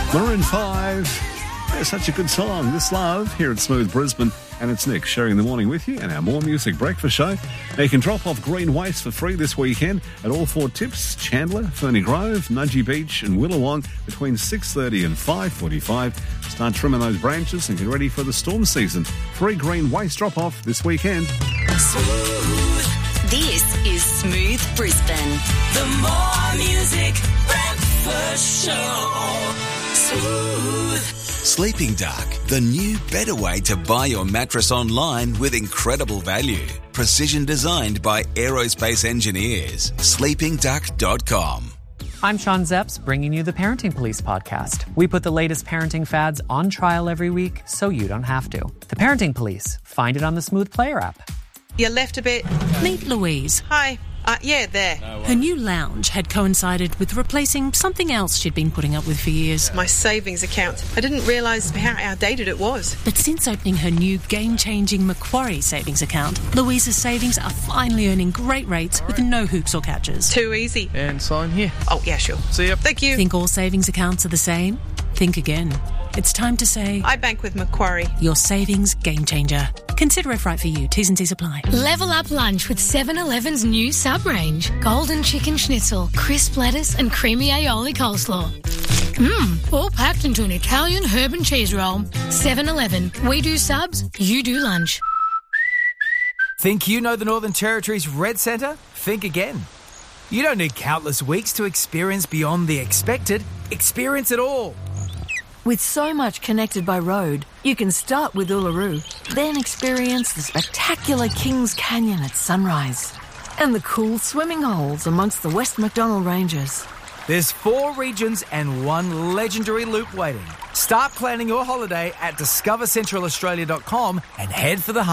Maroon 5. It's such a good song. This Love here at Smooth Brisbane. And it's Nick sharing the morning with you and our More Music breakfast show. Now you can drop off green waste for free this weekend at all 4 tips: Chandler, Ferny Grove, Nudgee Beach and Willawong between 6:30 and 5:45. Start trimming those branches and get ready for the storm season. Free green waste drop-off this weekend. Smooth. This is Smooth Brisbane. The More Music breakfast show. Smooth. Sleeping Duck, the new better way to buy your mattress online with incredible value. Precision designed by aerospace engineers. sleepingduck.com. I'm Sean Zepps, bringing you the Parenting Police podcast. We put the latest parenting fads on trial every week so you don't have to. The Parenting Police. Find it on the Smooth Player app. You left a bit. Meet Louise. Hi. Yeah, there. Her new lounge had coincided with replacing something else she'd been putting up with for years. My savings account. I didn't realise how outdated it was. But since opening her new game-changing Macquarie savings account, Louise's savings are finally earning great rates with no hoops or catches. Too easy. And sign here. Oh, yeah, sure. See ya. Thank you. Think all savings accounts are the same? Think again. It's time to say... I bank with Macquarie. Your savings game changer. Consider if right for you. T's and C's apply. Level up lunch with 7-Eleven's new sub-range. Golden chicken schnitzel, crisp lettuce and creamy aioli coleslaw. All packed into an Italian herb and cheese roll. 7-Eleven. We do subs, you do lunch. Think you know the Northern Territory's Red Centre? Think again. You don't need countless weeks to experience beyond the expected. Experience it all. With so much connected by road, you can start with Uluru, then experience the spectacular Kings Canyon at sunrise and the cool swimming holes amongst the West MacDonnell Ranges. There's 4 regions and 1 legendary loop waiting. Start planning your holiday at discovercentralaustralia.com and head for the